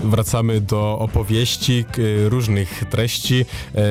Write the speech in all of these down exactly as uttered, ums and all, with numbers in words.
wracamy do opowieści, różnych treści,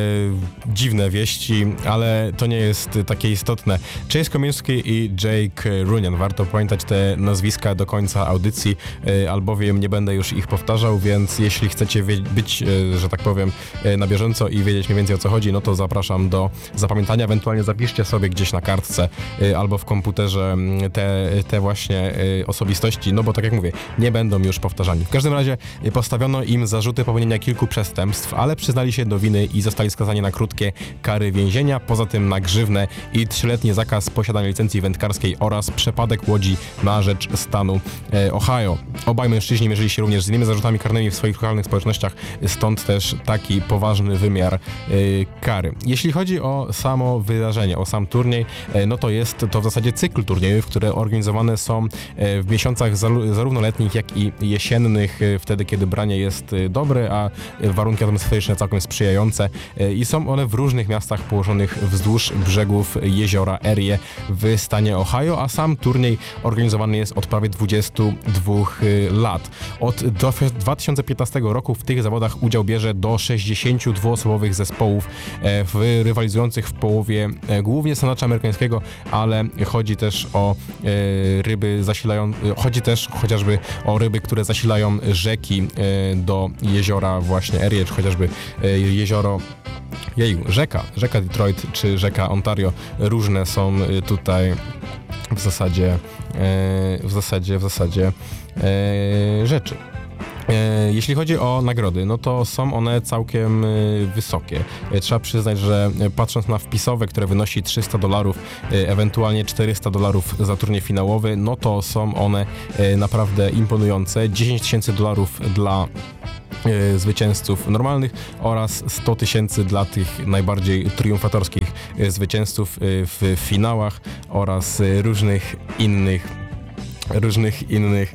dziwne wieści, ale to nie jest takie istotne. Chase Cominsky i Jake Runyan. Warto pamiętać te nazwiska do końca audycji, albowiem nie będę już ich powtarzał, więc jeśli chcecie być, że tak powiem, na bieżąco i wiedzieć mniej więcej o co chodzi, no to zapraszam do zapamiętania. Ewentualnie zapiszcie sobie gdzieś na kartce albo w komputerze te, te właśnie osobistości, no bo tak jak mówię, nie będą już powtarzani. W każdym razie postawiono im zarzuty popełnienia kilku przestępstw, ale przyznali się do winy i zostali skazani na krótkie kary więzienia, poza tym na grzywnę i trzyletni zakaz posiadania licencji wędkarskiej oraz przepadek łodzi na rzecz stanu Ohio. Obaj mężczyźni mierzyli się również z innymi zarzutami karnymi w swoich lokalnych społecznościach, stąd też taki poważny wymiar y, kary. Jeśli chodzi o samo wydarzenie, o sam turniej, y, no to jest to w zasadzie cykl turniejów, które organizowane są y, w miesiącach zal- zarówno letnich, jak i jesiennych, y, wtedy kiedy branie jest y, dobre, a y, warunki atmosferyczne całkiem sprzyjające y, i są one w różnych miastach położonych wzdłuż brzegów jeziora Erie w stanie Ohio, a sam turniej organizowany jest od prawie dwudziestu dwóch lat. Od dwa tysiące piętnastego roku w tych zawodach udział bierze do sześćdziesięciu dwuosobowych zespołów w, rywalizujących w połowie głównie sanacza amerykańskiego, ale chodzi też o e, ryby zasilają, chodzi też chociażby o ryby, które zasilają rzeki e, do jeziora właśnie Erie, czy chociażby e, jezioro Jeju, rzeka, rzeka Detroit czy rzeka Ontario, różne są tutaj w zasadzie, e, w zasadzie, w zasadzie e, rzeczy. Jeśli chodzi o nagrody, no to są one całkiem wysokie. Trzeba przyznać, że patrząc na wpisowe, które wynosi trzysta dolarów, ewentualnie czterysta dolarów za turniej finałowy, no to są one naprawdę imponujące. dziesięć tysięcy dolarów dla zwycięzców normalnych oraz sto tysięcy dla tych najbardziej triumfatorskich zwycięzców w finałach oraz różnych innych różnych innych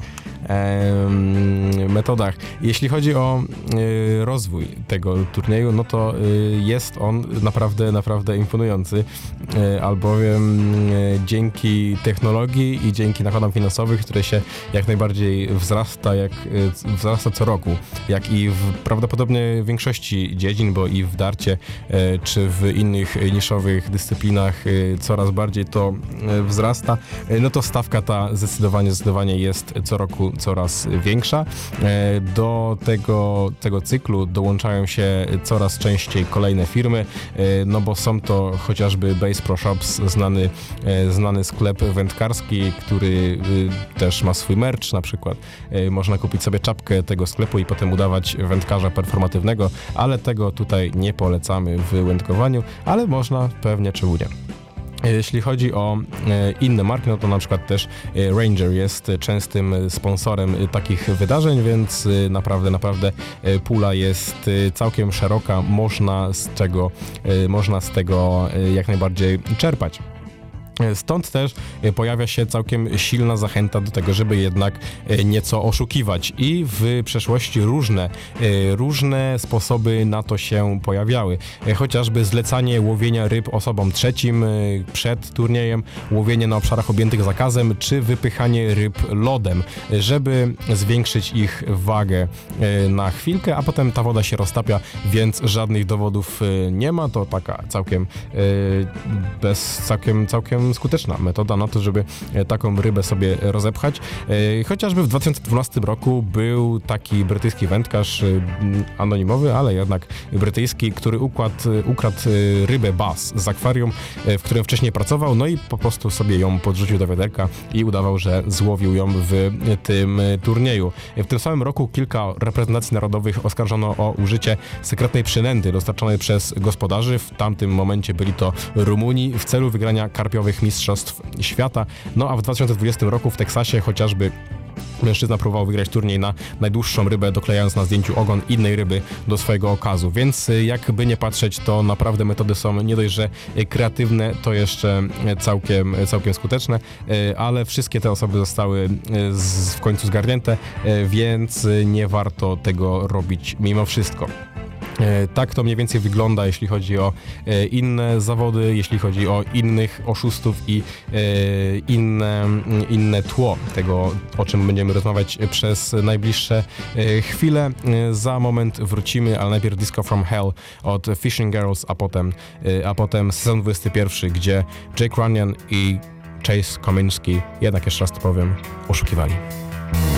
metodach. Jeśli chodzi o y, rozwój tego turnieju, no to y, jest on naprawdę, naprawdę imponujący, y, albowiem y, dzięki technologii i dzięki nakładom finansowym, które się jak najbardziej wzrasta, jak y, wzrasta co roku, jak i w prawdopodobnie większości dziedzin, bo i w darcie y, czy w innych niszowych dyscyplinach y, coraz bardziej to y, wzrasta, y, no to stawka ta zdecydowanie, zdecydowanie jest co roku coraz większa. Do tego, tego cyklu dołączają się coraz częściej kolejne firmy, no bo są to chociażby Bass Pro Shops, znany, znany sklep wędkarski, który też ma swój merch, na przykład można kupić sobie czapkę tego sklepu i potem udawać wędkarza performatywnego, ale tego tutaj nie polecamy w wędkowaniu, ale można pewnie, czemu nie. Jeśli chodzi o e, inne marki, no to na przykład też e, Ranger jest częstym sponsorem e, takich wydarzeń, więc e, naprawdę, naprawdę e, pula jest e, całkiem szeroka, można z czego, e, można z tego e, jak najbardziej czerpać. Stąd też pojawia się całkiem silna zachęta do tego, żeby jednak nieco oszukiwać i w przeszłości różne, różne sposoby na to się pojawiały. Chociażby zlecanie łowienia ryb osobom trzecim przed turniejem, łowienie na obszarach objętych zakazem, czy wypychanie ryb lodem, żeby zwiększyć ich wagę na chwilkę, a potem ta woda się roztapia, więc żadnych dowodów nie ma. To taka całkiem bez, całkiem, całkiem skuteczna metoda na to, żeby taką rybę sobie rozepchać. Chociażby w dwa tysiące dwunastym roku był taki brytyjski wędkarz, anonimowy, ale jednak brytyjski, który układł, ukradł rybę bass z akwarium, w którym wcześniej pracował, no i po prostu sobie ją podrzucił do wiaderka i udawał, że złowił ją w tym turnieju. W tym samym roku kilka reprezentacji narodowych oskarżono o użycie sekretnej przynęty dostarczonej przez gospodarzy. W tamtym momencie byli to Rumuni w celu wygrania karpiowych mistrzostw świata. No a w dwa tysiące dwudziestym roku w Teksasie chociażby mężczyzna próbował wygrać turniej na najdłuższą rybę, doklejając na zdjęciu ogon innej ryby do swojego okazu. Więc jakby nie patrzeć, to naprawdę metody są nie dość, że kreatywne, to jeszcze całkiem, całkiem skuteczne, ale wszystkie te osoby zostały w końcu zgarnięte, więc nie warto tego robić mimo wszystko. Tak to mniej więcej wygląda, jeśli chodzi o inne zawody, jeśli chodzi o innych oszustów i inne, inne tło tego, o czym będziemy rozmawiać przez najbliższe chwile. Za moment wrócimy, ale najpierw Disco from Hell od Fishing Girls, a potem, a potem sezon dwudziesty pierwszy, gdzie Jake Runyon i Chase Cominsky, jednak jeszcze raz to powiem, oszukiwali.